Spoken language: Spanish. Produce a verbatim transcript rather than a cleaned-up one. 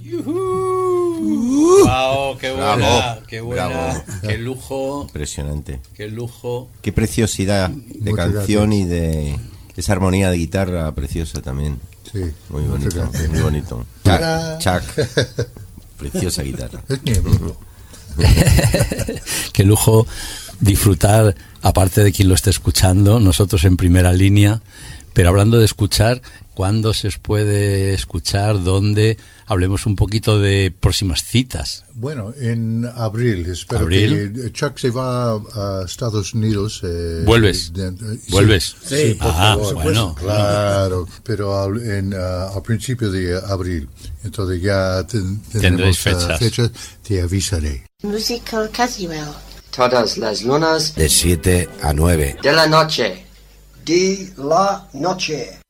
Uh, ¡Wow! ¡Qué buena! Bravo, ¡Qué buena! bravo. ¡Qué lujo! Impresionante. ¡Qué lujo! Qué preciosidad de Muchas canción gracias. y de esa armonía de guitarra preciosa también. Sí, Muy muchas bonito, gracias. muy bonito. Para. Chuck, Chuck. Preciosa guitarra. Es mi amigo. Qué lujo disfrutar, aparte de quien lo esté escuchando, nosotros en primera línea, pero hablando de escuchar, ¿cuándo se os puede escuchar? ¿Dónde? Hablemos un poquito de próximas citas. Bueno, en abril, espero ¿Abril? que Chuck se va a Estados Unidos. Eh, ¿Vuelves? de- de- sí. ¿Vuelves? Sí, por Ah, favor. bueno. Claro, pero al, en, uh, al principio de abril. Entonces ya ten- Tendréis tendremos uh, fechas. te avisaré. Musical Casual. Todas las lunas De siete a nueve. de la noche. De la noche.